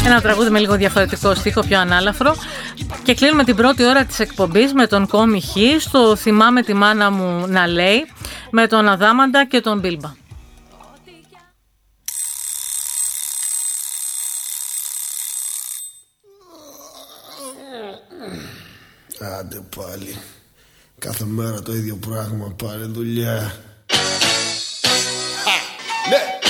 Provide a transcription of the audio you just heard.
Ένα τραγούδι με λίγο διαφορετικό στίχο, πιο ανάλαφρο. Και κλείνουμε την πρώτη ώρα της εκπομπής με τον Κόμι Χ στο «Θυμάμαι τη μάνα μου να λέει», με τον Αδάμαντα και τον Μπίλμπα. Άντε πάλι. Κάθε μέρα το ίδιο πράγμα. Πάρε δουλειά.